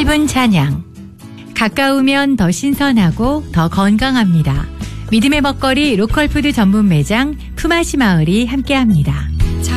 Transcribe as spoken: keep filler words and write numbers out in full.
분 찬양. 가까우면 더 신선하고 더 건강합니다. 믿음의 먹거리 로컬푸드 전문 매장 푸마시 마을이 함께합니다.